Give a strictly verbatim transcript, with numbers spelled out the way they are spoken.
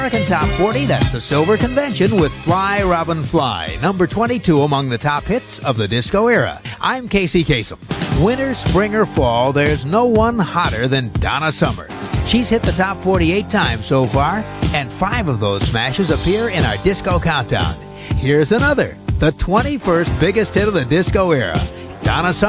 American Top forty, that's the Silver Convention with Fly Robin Fly, number twenty-two among the top hits of the disco era. I'm Casey Kasem. Winter, spring, or fall, there's no one hotter than Donna Summer. She's hit the top forty eight times so far, and five of those smashes appear in our disco countdown. Here's another, the twenty-first biggest hit of the disco era. Donna Summer.